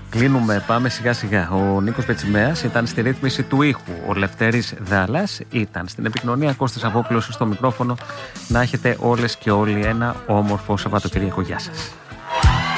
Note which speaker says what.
Speaker 1: Κλείνουμε, πάμε σιγά σιγά. Ο Νίκος Πετσιμέας ήταν στη ρύθμιση του ήχου. Ο Λευτέρης Δάλλας ήταν στην επικοινωνία. Κώστας Αβόπουλος στο μικρόφωνο. Να έχετε όλες και όλοι ένα όμορφο Σαββατοκύριακο. Γεια σας.